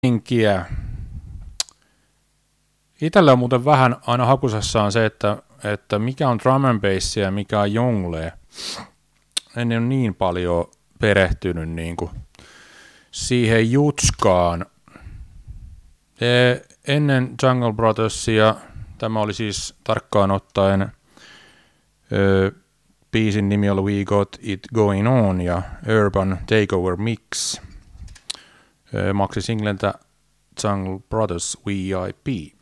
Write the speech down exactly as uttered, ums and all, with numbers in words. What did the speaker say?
meininkiä. Itellä on muuten vähän aina hakusessa on se, että, että mikä on drum and bass ja mikä on jonglea. En ole niin paljon perehtynyt niin kuin siihen jutskaan. E, ennen Jungle Brothersia, tämä oli siis tarkkaan ottaen, ö, biisin nimi oli We Got It Going On ja Urban Takeover Mix. Ö, maksi singleltä Jungle Brothers V I P.